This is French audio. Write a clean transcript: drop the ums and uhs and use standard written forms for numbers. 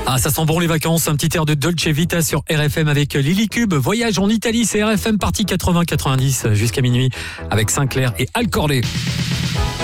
Ah, ça sent bon les vacances, un petit air de Dolce Vita sur RFM avec Lily Cube. Voyage en Italie, c'est RFM partie 80-90 jusqu'à minuit avec Sinclair et Al Corlé.